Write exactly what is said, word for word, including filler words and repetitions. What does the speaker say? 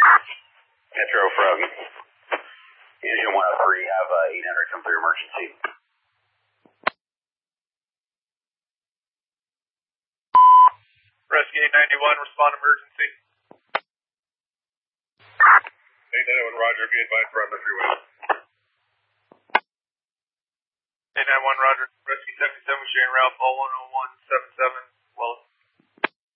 Metro from Engine one oh three, have uh, eight hundred come through emergency. Rescue eight ninety-one, respond emergency. eight ninety-one, roger, be advised we're on the freeway. eight ninety-one, roger, rescue seventy-seven, sharing route, all one oh one seven seven.